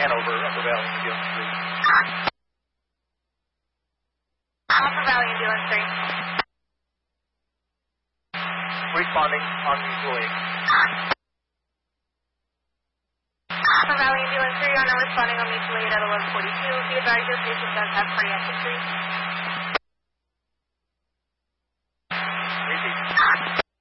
Hanover, Upper Valley Ambulance 3. Upper Valley Ambulance 3. Responding on mutual aid. Upper Valley Ambulance 3, on responding on mutual aid at 1142. Be advised your patient does have cardiac history.